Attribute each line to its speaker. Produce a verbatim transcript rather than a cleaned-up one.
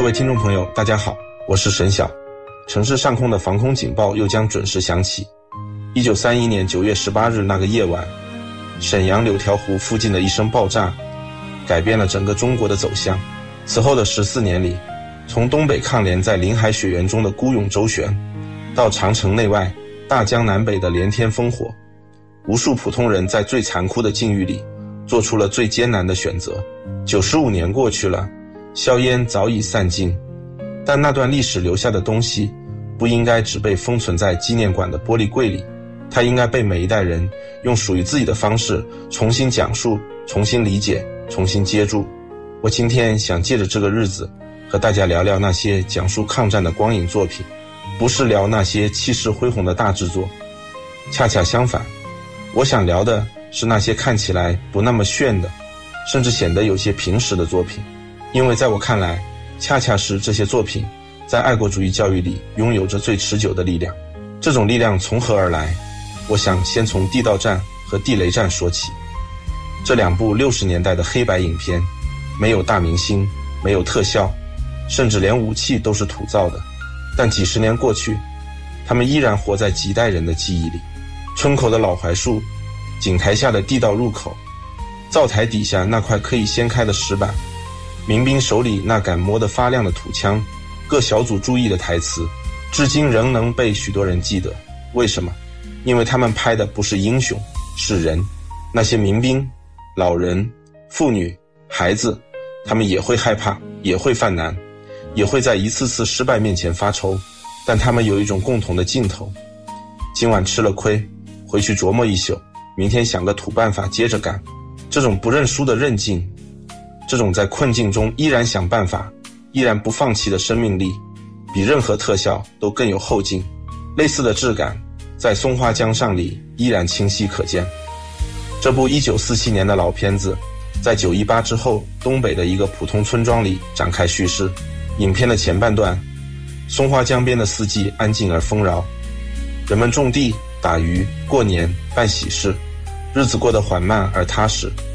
Speaker 1: 各位听众朋友大家好，我是沈晓。城市上空的防空警报又将准时响起。一九三一年九月十八日那个夜晚，沈阳柳条湖附近的一声爆炸改变了整个中国的走向。此后的十四年里，从东北抗联在林海雪原中的孤勇周旋，到长城内外大江南北的连天烽火，无数普通人在最残酷的境遇里做出了最艰难的选择。九十五年过去了，硝烟早已散尽，但那段历史留下的东西不应该只被封存在纪念馆的玻璃柜里，它应该被每一代人用属于自己的方式重新讲述、重新理解、重新接住。我今天想借着这个日子和大家聊聊那些讲述抗战的光影作品，不是聊那些气势恢宏的大制作，恰恰相反，我想聊的是那些看起来不那么炫的，甚至显得有些平实的作品。因为在我看来，恰恰是这些作品在爱国主义教育里拥有着最持久的力量。这种力量从何而来？我想先从地道战和地雷战说起。这两部六十年代的黑白影片，没有大明星，没有特效，甚至连武器都是土造的，但几十年过去，他们依然活在几代人的记忆里。村口的老槐树，井台下的地道入口，灶台底下那块可以掀开的石板，民兵手里那杆摸得发亮的土枪，各小组注意的台词，至今仍能被许多人记得。为什么？因为他们拍的不是英雄，是人。那些民兵、老人、妇女、孩子，他们也会害怕，也会犯难，也会在一次次失败面前发愁，但他们有一种共同的劲头。今晚吃了亏，回去琢磨一宿，明天想个土办法接着干。这种不认输的韧劲，这种在困境中依然想办法，依然不放弃的生命力，比任何特效都更有后劲。类似的质感在松花江上里依然清晰可见。这部一九四七年的老片子在九一八之后东北的一个普通村庄里展开叙事。影片的前半段，松花江边的四季安静而丰饶，人们种地、打鱼、过年、办喜事，日子过得缓慢而踏实。